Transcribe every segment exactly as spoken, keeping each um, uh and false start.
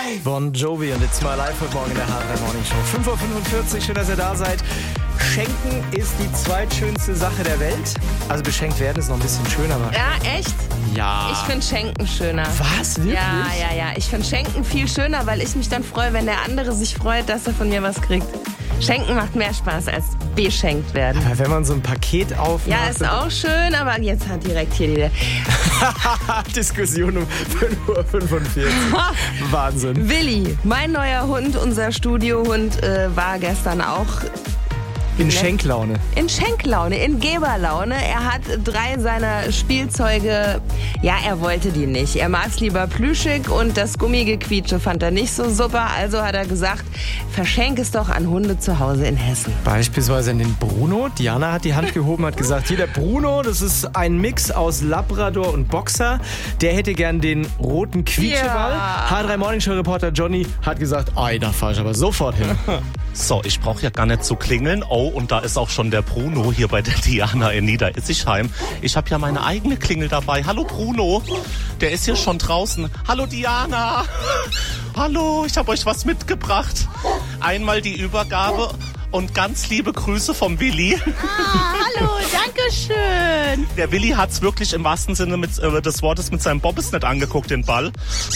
Bon Jovi und It's My Life heute Morgen in der H drei Morning Show. fünf Uhr fünfundvierzig, schön, dass ihr da seid. Schenken ist die zweitschönste Sache der Welt. Also beschenkt werden ist noch ein bisschen schöner, aber... Ja, echt? Ja. Ich finde Schenken schöner. Was? Wirklich? Ja, ja, ja. Ich finde Schenken viel schöner, weil ich mich dann freue, wenn der andere sich freut, dass er von mir was kriegt. Schenken macht mehr Spaß als beschenkt werden. Aber wenn man so ein Paket aufmacht... Ja, ist auch schön, aber jetzt hat direkt hier die... Diskussion um fünf Uhr fünfundvierzig. Wahnsinn. Willi, mein neuer Hund, unser Studiohund, äh, war gestern auch... In Schenklaune. In Schenklaune, in Geberlaune. Er hat drei seiner Spielzeuge, ja, er wollte die nicht. Er mag es lieber plüschig und das Gummigequietsche fand er nicht so super. Also hat er gesagt, verschenk es doch an Hunde zu Hause in Hessen. Beispielsweise an den Bruno. Diana hat die Hand gehoben, hat gesagt, hier der Bruno, das ist ein Mix aus Labrador und Boxer. Der hätte gern den roten Quietscheball. Ja. H drei Morning Show Reporter Johnny hat gesagt, ei, da fahr ich aber sofort hin. So, ich brauche ja gar nicht zu klingeln. Oh, und da ist auch schon der Bruno hier bei der Diana in Niederissichheim. Ich habe ja meine eigene Klingel dabei. Hallo Bruno, der ist hier schon draußen. Hallo Diana. Hallo, ich habe euch was mitgebracht. Einmal die Übergabe und ganz liebe Grüße vom Willi. Ah, hallo, danke schön. Der Willi hat's wirklich im wahrsten Sinne mit, äh, des Wortes mit seinem Bobbes nicht angeguckt, den Ball.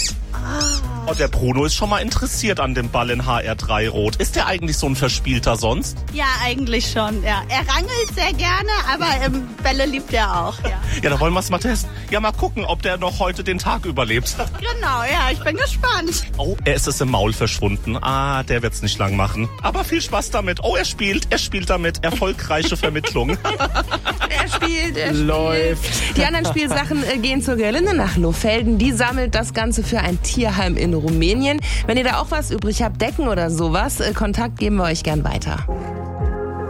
Oh, der Bruno ist schon mal interessiert an dem Ball in H R drei Rot. Ist der eigentlich so ein Verspielter sonst? Ja, eigentlich schon. Ja. Er rangelt sehr gerne, aber ähm, Bälle liebt er auch. Ja, Ja, da wollen wir es mal testen. Ja, mal gucken, ob der noch heute den Tag überlebt. genau, ja, ich bin gespannt. Oh, er ist es im Maul verschwunden. Ah, der wird's nicht lang machen. Aber viel Spaß damit. Oh, er spielt, er spielt damit. Erfolgreiche Vermittlung. Er spielt, er spielt. Läuft. Die anderen Spielsachen äh, gehen zur Gerlinde nach Lohfelden. Die sammelt das Ganze für ein Tierheim in Rumänien. Wenn ihr da auch was übrig habt, Decken oder sowas, äh, Kontakt geben wir euch gern weiter.